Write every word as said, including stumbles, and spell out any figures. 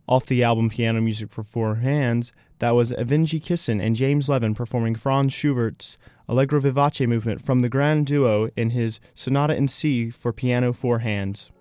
Off the album Piano Music for Four Hands, that was Evgeny Kissin and James Levin performing Franz Schubert's Allegro vivace movement from the Grand Duo in his Sonata in C for Piano Four Hands.